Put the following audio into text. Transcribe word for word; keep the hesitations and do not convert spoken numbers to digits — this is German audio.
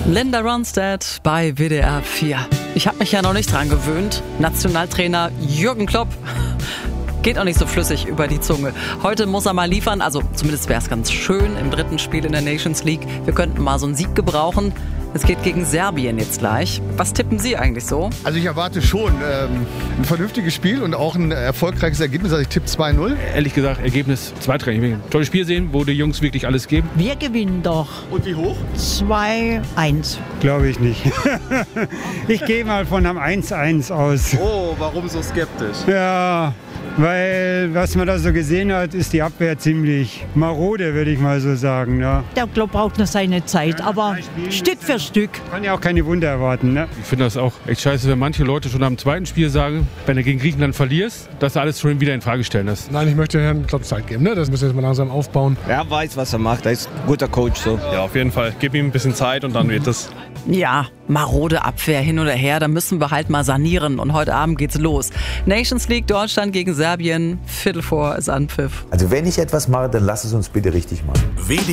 Linda Ronstadt bei W D R vier. Ich habe mich ja noch nicht dran gewöhnt. Nationaltrainer Jürgen Klopp geht auch nicht so flüssig über die Zunge. Heute muss er mal liefern, also zumindest wäre es ganz schön im dritten Spiel in der Nations League. Wir könnten mal so einen Sieg gebrauchen. Es geht gegen Serbien jetzt gleich. Was tippen Sie eigentlich so? Also ich erwarte schon ähm, ein vernünftiges Spiel und auch ein erfolgreiches Ergebnis. Also ich tippe zwei null. Ehrlich gesagt, Ergebnis zwei drei. Ich will ein tolles Spiel sehen, wo die Jungs wirklich alles geben. Wir gewinnen doch. Und wie hoch? zwei eins. Glaube ich nicht. Ich gehe mal von einem eins eins aus. Oh, warum so skeptisch? Ja, weil was man da so gesehen hat, ist die Abwehr ziemlich marode, würde ich mal so sagen. Ja. Der Klopp braucht noch seine Zeit, aber Stück für Stück. Kann ja auch keine Wunder erwarten. Ne? Ich finde das auch echt scheiße, wenn manche Leute schon am zweiten Spiel sagen, wenn du gegen Griechenland verlierst, dass du alles schon wieder in Frage stellen lässt. Nein, ich möchte Herrn Klopp Zeit geben. Ne? Das müssen wir jetzt mal langsam aufbauen. Er weiß, was er macht. Er ist ein guter Coach. So. Ja, auf jeden Fall. Gib ihm ein bisschen Zeit und dann wird es. Ja, marode Abwehr hin oder her, da müssen wir halt mal sanieren. Und heute Abend geht's los. Nations League, Deutschland gegen Serbien, Viertel vor ist Anpfiff. Also wenn ich etwas mache, dann lass es uns bitte richtig machen.